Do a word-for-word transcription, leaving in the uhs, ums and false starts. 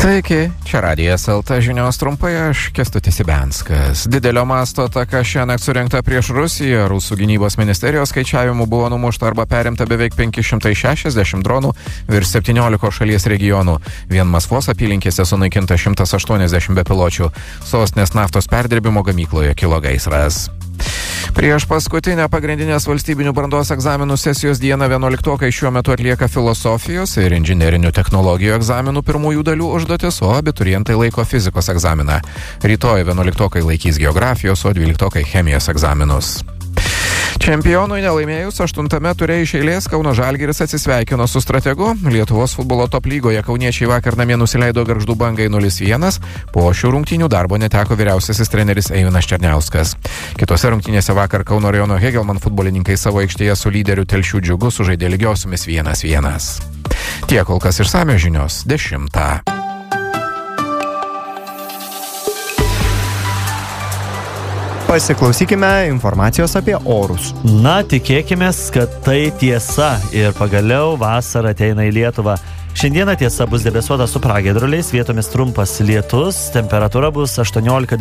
Sveiki, čia Radijas L T žinios trumpai, aš Kęstutis Ibenskas. Didelio masto ataka šiąnakt surengta prieš Rusiją. Rusų gynybos ministerijos skaičiavimų buvo numušta arba perimta beveik penki šimtai šešiasdešimt dronų virš septyniolikos šalies regionų. Vien Maskvos apylinkėse sunaikinta šimtas aštuoniasdešimt bepiločių. Sostinės naftos perdirbimo gamykloje kilo gaisras. Prieš paskutinę pagrindinės valstybinių brandos egzaminų sesijos dieną vienuoliktokai šiuo metu atlieka filosofijos ir inžinerinių technologijų egzaminų pirmųjų dalių užduotis, o abiturientai laiko fizikos egzaminą. Rytoj vienuoliktokai laikys geografijos, o dvyliktokai chemijos egzaminus. Čempionui nelaimėjus aštuntame ture iš eilės Kauno Žalgiris atsisveikino su strategu. Lietuvos futbolo top lygoje kauniečiai vakar namie nusileido Gargždų Bangai nulis vienas. Po šių rungtynių darbo neteko vyriausiasis treneris Eivinas Černiauskas. Kitose rungtynėse vakar Kauno rajono Hegelman futbolininkai savo aikštėje su lyderiu Telšių Džiugu sužaidė lygiosiomis vienas vienas. Tiek kol kas išsamios žinios dešimtą. Pasiklausykime informacijos apie orus. Na, tikėkimės, kad tai tiesa ir pagaliau vasara ateina į Lietuvą. Šiandieną tiesa bus debesuota su pragiedruliais, vietomis trumpas lietus, temperatūra bus aštuoniolika